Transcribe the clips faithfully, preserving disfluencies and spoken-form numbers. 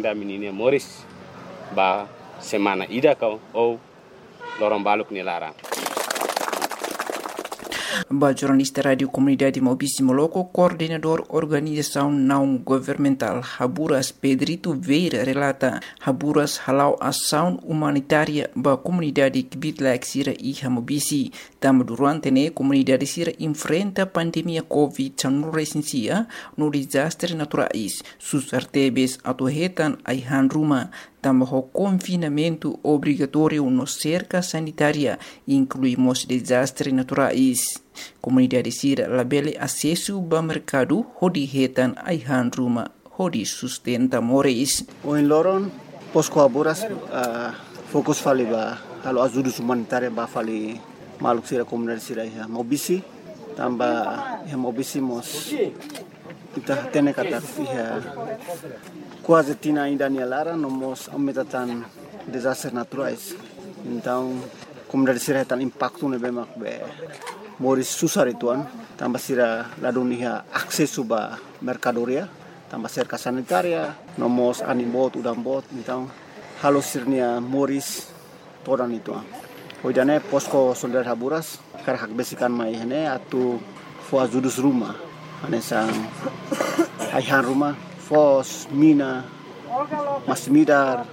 nda menina Moris ba semana ida kau ou lorong baluk ni larang. Ba jornalista Radio Comunidade Maubici Moloco, coordenador organização não governamental Haburas Pedrito Veira relata Haburas halau ação humanitária ba comunidade Kibitlaik Sira e Maubici. Tam durante ne comunidade Sira enfrenta pandemia Covid dezenove no desastre naturais. Sus artebes atuhetan aihan rumah. Tambah confinamento obrigatório no cerca sanitária, incluímos desastres naturais. Comunidade Sira labele acesso ao mercado, hodi hetan aihan ruma, hodi sustenta moris. O em Loron, posko Haburas, uh, fokus fali ba, halo ajuda humanitária ba fali maluk Sira comunidade Sira ya Maubici, tambah ya Maubici mos kita tene kata ya quase tina ainda ni lara nomos aumentatan desastres naturais. Então, comunidade Sira tan impacto ne bemak be moris susar ituan, tambah Sira ladunia akses ba mercadoria, tambah cerca sanitaria, nomos animbot udambot, então halo sirnia moris todan ituan. Hoidane posko solidar Haburas karak besikan mai hene atu fo ajudus rumah. Anesang aihan rumah, fos, mina, masmidar,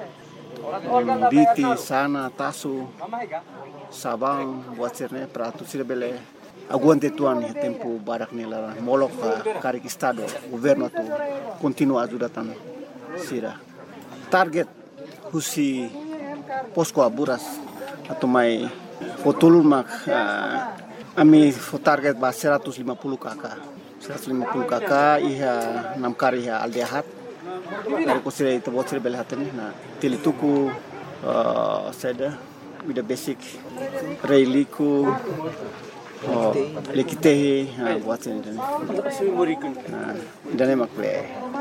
biti, sana, tasu, sabang, buat sirne peratu sira bele aguante tuan ya tempo barak nela molok karik estado governo tu continua ajudatan sira. Target husi posko Haburas atau mai fotulur mak uh, ami fo target ba seratus lima puluh kakak. seratus lima puluh kakak iha enam kari iha aldehat dari kusira itu buat sira beli hatani na tilituku uh, seda with the basic reiliku oh lekitehi ha buat sira dan dan makle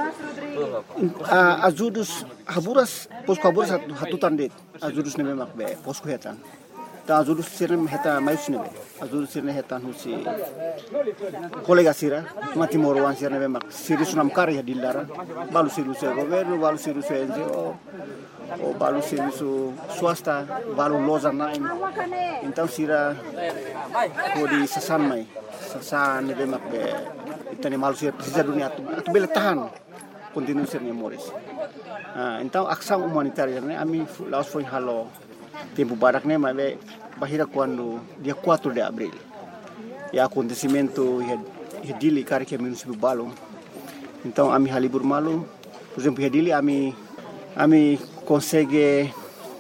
ajudus Haburas posko Haburas hatutan det ajudus neme makbe posko hetan ta ajudus sirne heta mayus nebe ajudus sirne hetan husi kolega Sira mati morwan sirne be mak siri sunam kari dilara balu siru se governo balu siru se N G O o balu siru su swasta balu loza naim então Sira kodi sasan mai sasan nebe mak be itani malu sir sisa dunia tu tu bele tahan continue sirne moris ah então ação humanitária ne ami laos foi halo tempo barak ne mabe bahira quando dia quatro de abril e acontecimento e dili cara que município Balo então ami halibur malu por exemplo e dili ami ami consegue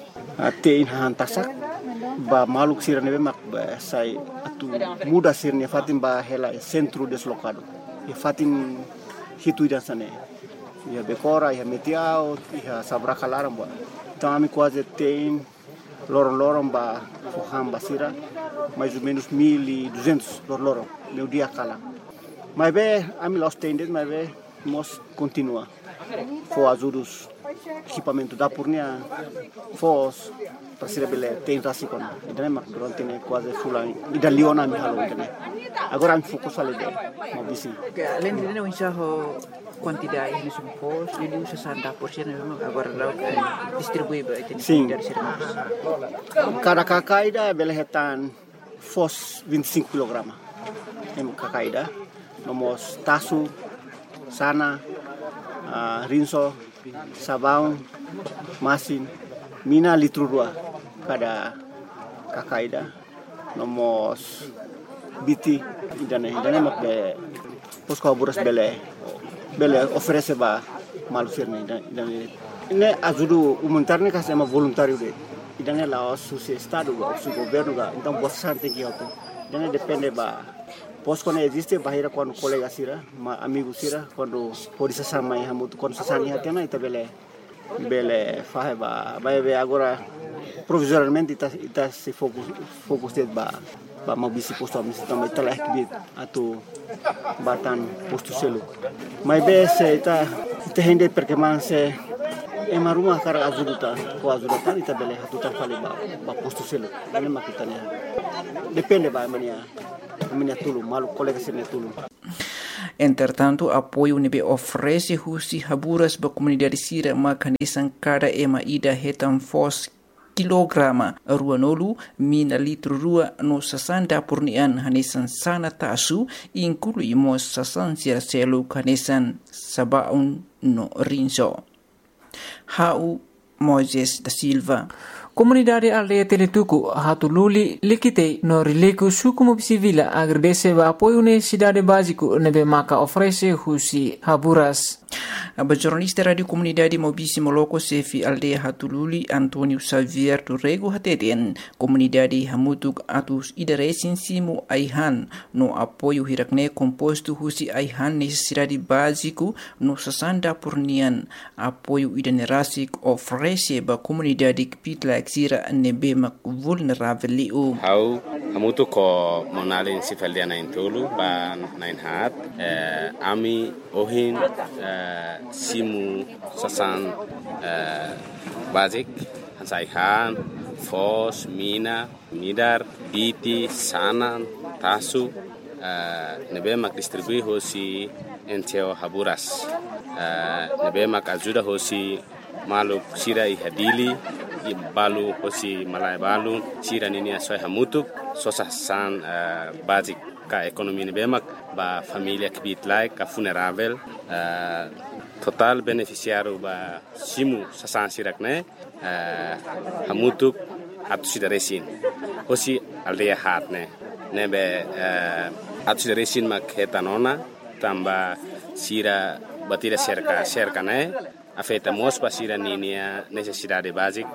ter hantasak ba maluk Sira nebe mak ba sai atu muda sirne fatim ba hela centro deslocado e fatim hitu dan sane ya bekora ya metiao ya sabra kalaram ba então ami quase tem lorong-lorong ba foham Sira mais ou menos mil e duzentos lorong meu dia kala mas be ami lost tendes mas be mos continua fo ajudus equipamento da purnia fos para Sira bele tem rasikon idane mak durante ne quase fulan ida liona mi halo idane agora mi fokus ale de Maubici além de não enxerro quantidade de supos ele usa sessenta por cento agora lá distribui para itu dari Sira. Cada kakaida bele hetan fos vinte e cinco kilograma em kakaida nomos tasu sana uh, rinso sabão masin mina litro dua cada kakaida nomos biti idane idane mak be posko Haburas bele bele oferece ba malu sirne idane ne ajudu humanitário ka sama voluntário de idane la susi estado ba su governo ga então bastante que auto idane depende ba posko ne existe bahira quando colega Sira ma amigo Sira quando pode sama ya mutu quando sasani hatena ita bele bele fahe ba ba be agora provisoriamente ita ita se focus focus de ba ba Maubici posto amisi também telah kibit atau batan posto selu mas be se ita ita hende perché man se ema rumah kara azuduta ko azuduta ita bele hatutan fali ba ba posto selu ini makitanya depende ba mania mania tulum malu kolega sini tulum Entretanto, apoio nebe oferece husi haburas ba comunidade sira makanisan cada ema ida hetam fos kilograma ruanolu mina litro rua no sasanda purnian hanesan sana tasu inclui mo sasan sira selu hanesan sabaun no rinso. Hau Moises da Silva. Comunidade aldeia Teletuku Hatululi Likitei no Rileku Sukumu Civila agradece o apoio na cidade básico nebe maka oferece husi haburas. A jornalista Radio Comunidade Mobisi Moloko Sefi aldeia Hatululi Antônio Xavier do Rego Hateten comunidade Hamutuk atus idaresin simu Aihan no apoio hirakne composto husi Aihan necessidade básico no sasanda purnian apoio idanerasik oferece ba comunidade kpitla sira nebe mak vulnerável liu. Hau hamutu ko monalin sifaldiana intolu ba nain hat eh, ami ohin eh, simu sasan eh, basic hansaihan fos mina midar biti sanan tasu eh, nebe mak distribui hosi enteo haburas eh, nebe mak ajuda hosi maluk sira ihadili i balu hosi malai balu sira nini asoi hamutuk sosa san uh, basic ka ekonomi ni bemak ba familia kbit like ka funerável uh, total beneficiário ba simu sasan sirak ne uh, hamutuk atu sida resin hosi aldeia hat ne nebe uh, atu sida resin mak hetanona tamba sira batira cerca cerca ne afeta mos pa sira ninia necessidade basic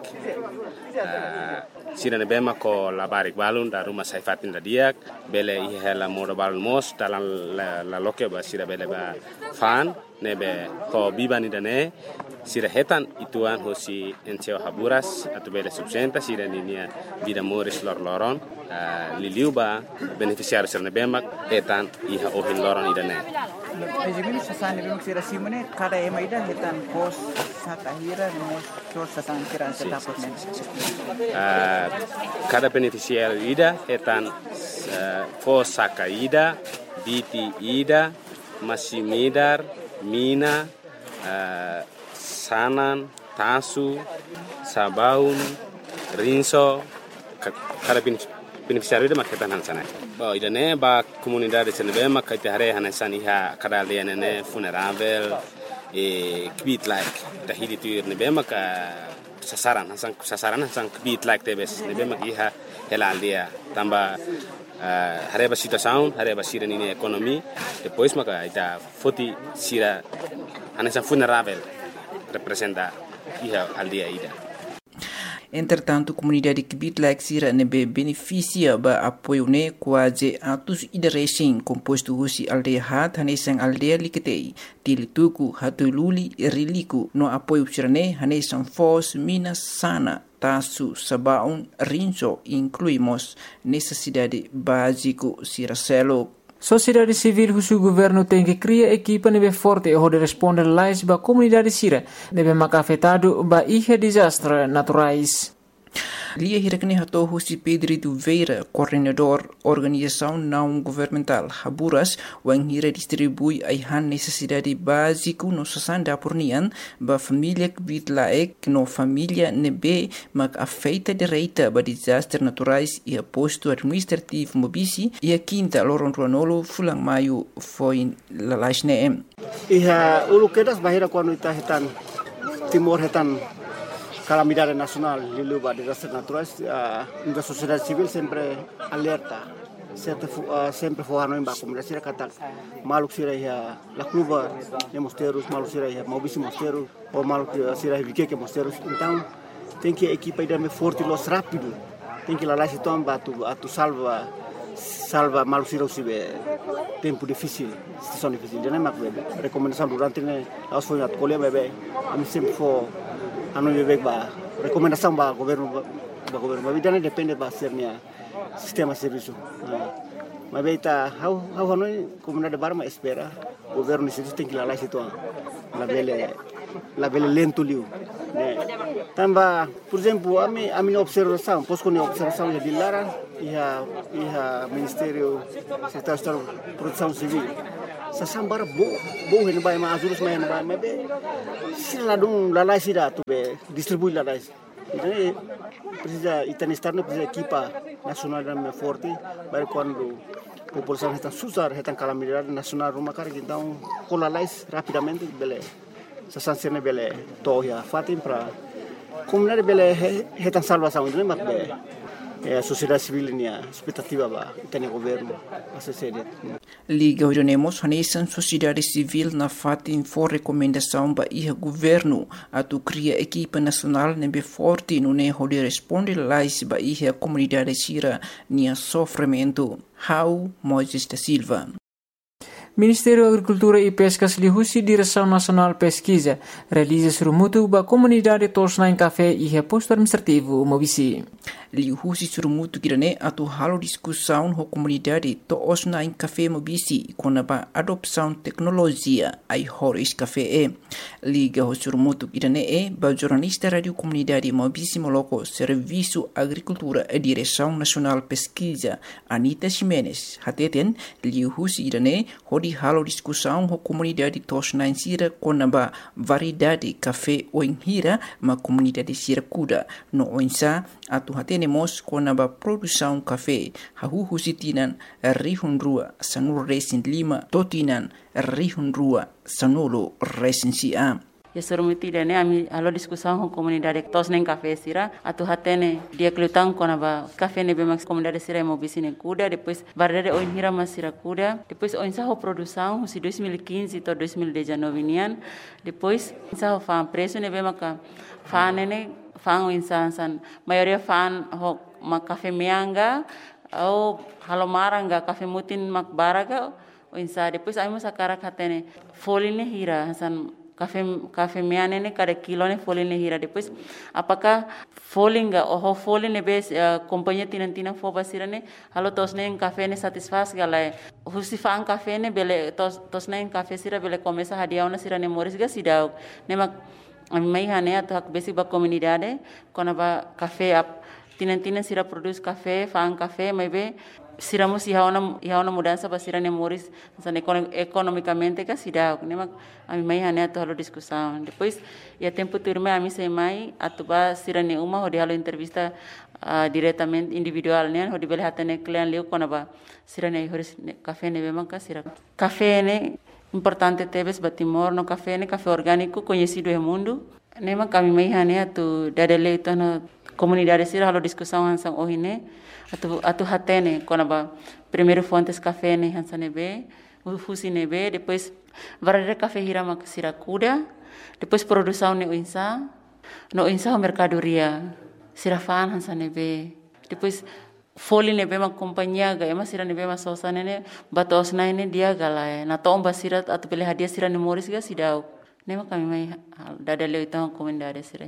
uh, sira ne bema ko labarik balun da rumah saifatin da diak bele i hela modo balun mos dalam la, la loke ba sira bele ba fan nebe ko bibani dane sira hetan ituan hosi enteo haburas atu bele subsenta sira ninia vida moris lor loron uh, liliu ba beneficiário sira ne bema hetan iha ohin loron idane. Ejimini sasan lebih sira simone kada ema ida hetan pos sakahira no sos sasan kira setapot men. Cada beneficiário ida hetan uh, pos sakaida, biti ida, masimidar, mina, uh, sanan, tasu, sabaun, rinso, cada beneficiário ida maketan hansana. Ba ida ne ba comunidade senebe makate hare hanesan iha kada aldeia ne funerável e kbit like da hilitu nebe maka sasaran hasan sasaran hasan kbit like tebes nebe mak iha hela aldeia tamba uh, hare ba situação hare ba sira ni ekonomi depois maka ita foti sira hanesan funerável representa iha aldeia ida. Entretanto, a comunidade Kbit sira nebe beneficia ba apoio ne quase atus idaresin composto husi aldeia hat hanesan aldeia liketei tilituku hatululi riliku no apoio sirane hanesan fos mina sana tasu sabaun rinso incluímos necessidade básico siracelo. Sociedade civil husu governo tem que criar equipa nebe forte e hode responder lais ba comunidade sira nebe mak afetado ba ihe desastre naturais. Lia hirakne hato husi Pedrito Veira, coordenador organização não governamental Haburas, wang hira distribui aihan necessidade básico no sasanda purnian ba família kbit laek no família nebe mak afeita direita ba desastre naturais e posto administrativo mobisi e a quinta loron ruanolo fulang maio foi la laisne. Iha ulu kedas bahira quando ita hetan timor hetan calamidade nacional lilu ba desastres naturais a uh, sociedade civil sempre alerta sempre uh, sempre forno em ba comunidade sira kata maluk sira ya la cluba de mosteiros maluk sira ya mobisi mosteiros ou maluk sira ya que mosteiros então tem que equipa ida me forte los rápido tem que lá lá se tomba tu a tu salva salva maluk sira usibe tempo difícil situação difícil né mak bebe recomendação durante ne aos foi at colher bebe am sempre for anu bebek ba recomendação ba governo ba governo ba bidane depende ba sernia sistema serviço mas beita how how hanoi comunidade barma espera governo isso tem que lá lá situ la bele la bele lento liu né tamba por exemplo a mi a minha observação posso com observação de Lara e a e a ministério secretário de proteção civil sasambara bo bo hen bai ma azurus mai bai ma be sila dong lalai sida tu be distribui lalai. Jadi precisa italiano externo precisa equipa nacional da forte para quando população está susar está calamidade nacional rumah kar então colalais rapidamente bele sasansene bele toya fatim para comunidade bele está salvação de mak be a sociedade civil ni expectativa ba itani governo assessede Liga Orionemos Hanesan sociedade civil na fatin for recomendação ba iha governo atu cria equipa nacional nembe forte no ne hode responde lais ba iha comunidade sira nia sofrimento How Moisés da Silva. Ministério da Agricultura e Pescas lihusi Direção Nacional Pesquisa realiza surmutu ba comunidade tosna em café e posto administrativo Mobisi. Lihusi surmutu kirane atu halo discussão ho comunidade tosna em café Mobisi com ba adopção tecnologia ai horis café e. Liga ho surmutu kirane e ba jornalista radio comunidade Mobisi Moloco Serviço Agricultura e Direção Nacional Pesquisa Anita Ximenes hateten lihusi kirane di halo discussão com a comunidade tosna em Sira com a variedade café ou em Hira, ma comunidade Sira Kuda. No oinsa, atu hatenemos com a produção café, hahuhu sitinan rihun rua sanur resin lima, totinan rihun rua sanolo resin sia. Ya surmuti dene ami alo discussão com comunidade tosna em café Sira, atu hatene dia kelutang com a café ne bemax comunidade Sira Mobisi ne Kuda, depois variedade ou em Hira mas Sira Kuda, depois oinsa ho produção si dois mil e quinze to dois mil e dezenove nian, depois oinsa ho fan preço ne bemaca fan ne fan oinsa san maioria fan ho ma café meanga ou halomaranga café mutin mak baraga oinsa depois ai mas akara hatene foline Hira san Café café meane ne cada kilo ne folin ne hira depois apakah folinga oh folin ne bes uh, companhia tinan tinan fo basira ne halo tos ne café ne satisfaz galai husifan café ne bele tos tos ne café sira bele começa hadiau na sira ne moris ga sidau ne mak mai hane atu hak besi ba comunidade kona ba café ap tinan tinan sira produz café fan café mai be siramos ia uma ia uma mudança para sira ne moris san economicamente ka sida ne mak ami mai hane atu halo discussão depois ia tempo turme ami sei mai atu ba sira ne uma hodi halo entrevista uh, diretamente individual ne hodi bele hatane client leu kona ba sira ne horis café ne bema ka sira café ne importante tebes batimor no café ne café orgânico conhecido no mundo ne mak ami mai hane atu dadele itu no comunidade sira halo discussão hansang ohine atu atu hatene kona ba primeiro fontes café ne hansane be fusi ne be depois variedade café Hira mak Sira Kuda depois produção ne oinsa no oinsa mercadoria sira fan hansane be depois foli ne be mak companhia ga ema sira ne be ma sosane ne batos na ne dia gala na tomba sira atu bele hadia sira ne moris ga sidau nema kami mai dada leu então comunidade Sira.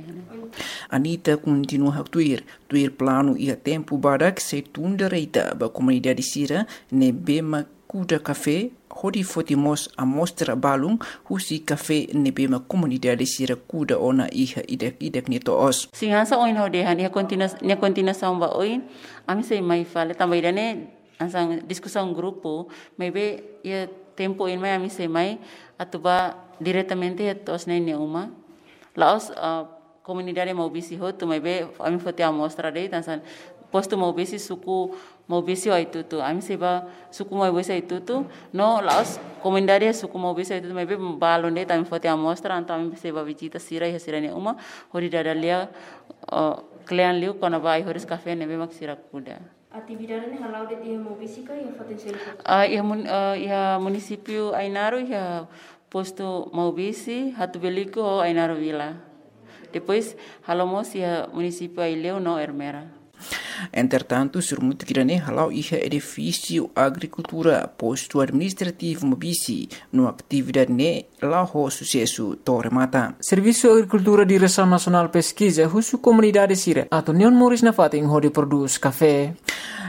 Anita continua a tuir, tuir plano e a tempo barak se tunda reita ba comunidade Sira ne bema kuda café hodi fotimos a mostra balung husi café ne bema comunidade Sira kuda ona iha idek idek ni toos. Singansa oin hode han ia continua ia continua samba oin ami sei mai fale também dane ansang discussão grupo maybe ia tempo in mai ami sei mai atuba diretamente tos na uma laos uh, comunidade Mobisi ho tu mai be ami fote amostra dei tansan posto Mobisi suku Mobisi ai tutu ami seba suku Mobisi ai tutu no laos comunidade suku Mobisi ai tutu mai be balon dei tami fote amostra anta ami seba visita Sira ya Sira ne uma hori dadalia uh, client liu kona vai horis café ne be mak Sira Kuda. Atividade ne halau de dia Mobisi ka ia fote sel. Ah ia mun uh, ia município Ainaro ia posto Mobisi, Hatu Belico ou Ainaro Vila. Depois, halamos ia município Aileu no Ermera. Entretanto, surmutu kirane halau iha edifício agricultura posto administrativo Mobisi no atividade ne laho sucesso toremata. Serviço Agricultura Direção Nacional Pesquisa husu comunidade Sira atau Neon Moris na fating hodi produz café.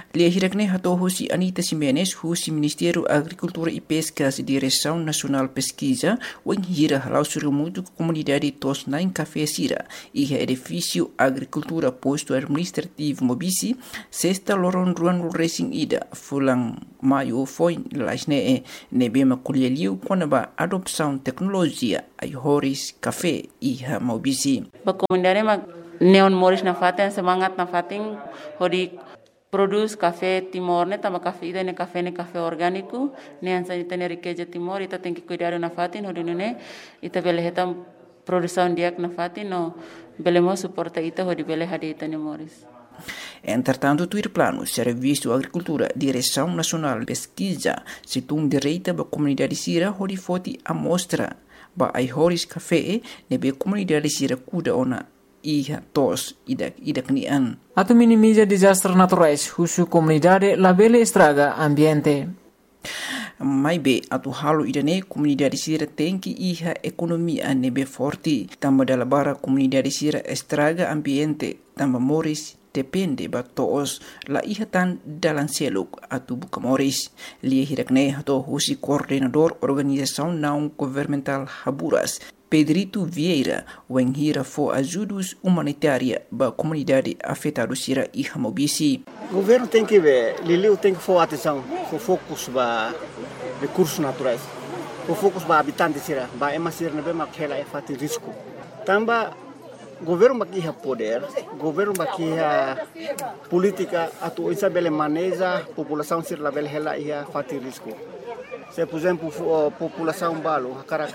Lia hirakne hato husi Anita Ximenes, husi Ministério Agricultura e Pesca e Direção Nacional Pesquisa, wen hira halau surumutu comunidade Tosnain Café Sira, e edifício Agricultura Posto Administrativo Mobisi, sexta loron ruan racing ida, fulang maio foi lasne nebema kulheliu quando adopção tecnologia ai horis café e Mobisi. Ba comunidade ma neon moris na faten semangat na fatin hodi produz café Timor ne tama café ida ne café ne café orgânico ne ansa ita ne riqueza Timor ita tem que cuidar na fatin hodi ne ita bele heta produção diak na fatin no belemo suporta ita hodi bele hadi ita ne moris. Entretanto, tuir plano, Serviço Agricultura, Direção Nacional Pesquisa, se tum direita ba comunidade sira hodi foti amostra ba ai horis café nebe comunidade sira kuda ona iha tos idak idak nian. Atau minimiza desastres naturais, husu comunidade labele estraga ambiente. Mai be atu halo idane comunidade sira tem que iha economia nebe forte, tamba dala bara comunidade sira estraga ambiente, tamba moris depende ba toos la iha tan dalan seluk atu buka moris. Lia hirakne hato husi coordenador organização não governamental Haburas, Pedrito Vieira, wen hira fo ajudos humanitária ba comunidade afetada sira iha Mobisi. O governo tem que ver, Liliu tem que for atenção, for focus ba recursos naturais, for focus ba habitantes sira, ba emasir nebe makhela e fati risco. Tamba governo bakia poder, governo bakia política atu isabele maneja população sir label hela ia fati risco. Se por exemplo população balo karak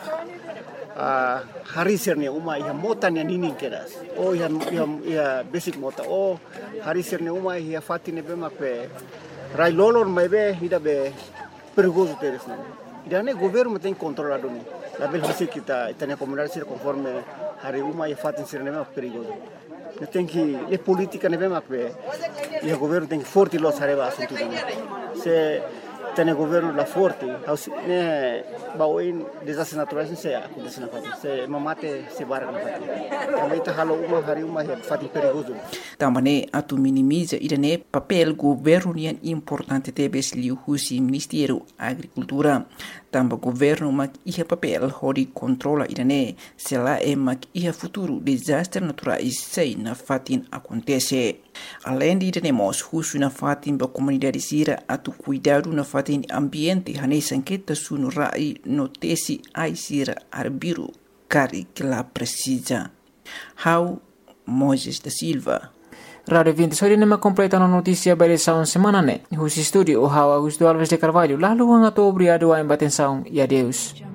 a hari sirne uma ia mota ne nini keras. O ia ia basic mota o hari sirne uma ia fati nebe makpe. Rai lolor mebe ida be perigoso teres ne. Idane governo tem controlado ni. Label hisi kita itania comunidade sir conforme hari uma ia fatin sir nebe perigoso. Ne tem que e política nebe makpe. E o governo tem que forte los hareba assunto também. Se tem governo la forte, ne baoin desastres naturais se acontece na fatin. Se mamate se barra na fatin. Também tá halo uma hari uma ia fatin perigoso. Também atu minimiza idane papel governo nian importante tebes liu husi Ministério Agricultura. Tamba governo mak iha papel hori controla idane se lá é mak iha futuro desastre naturais sei na fatin acontece. Além de idane husu na fatin ba comunidade sira atu cuidado na fatin ambiente hane sanqueta sunu rai notesi ai sira arbiru cari que la precisa. How Moses da Silva. Radio vinte sori nema completa na notícia ba edição semana ne. Husi studio o How Augusto Alves de Carvalho, lalu ang ato obrigado a embatenção e adeus.